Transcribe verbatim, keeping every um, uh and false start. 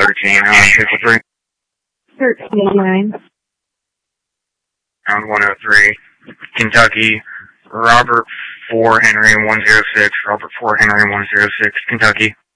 thirteen, uh, vehicle three. thirteen nine. Round one oh three, Kentucky, Robert four Henry one zero six, Robert four Henry one zero six, Kentucky.